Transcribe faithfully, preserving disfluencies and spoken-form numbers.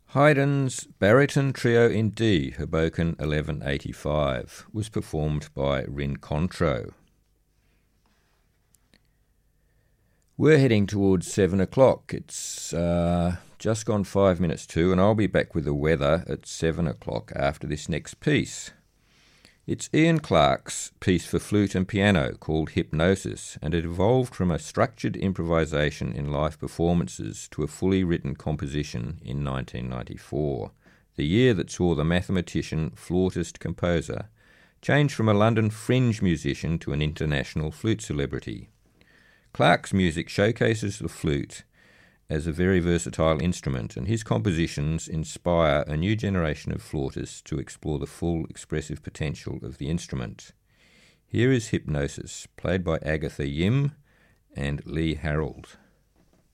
Haydn's Baryton Trio in D, Hoboken eleven eighty-five, was performed by Rincontro. We're heading towards seven o'clock. It's uh, just gone five minutes to, and I'll be back with the weather at seven o'clock after this next piece. It's Ian Clarke's piece for flute and piano called Hypnosis, and it evolved from a structured improvisation in live performances to a fully written composition in nineteen ninety-four, the year that saw the mathematician, flautist, composer change from a London fringe musician to an international flute celebrity. Clarke's music showcases the flute as a very versatile instrument, and his compositions inspire a new generation of flautists to explore the full expressive potential of the instrument. Here is Hypnosis, played by Agatha Yim and Lee Harold.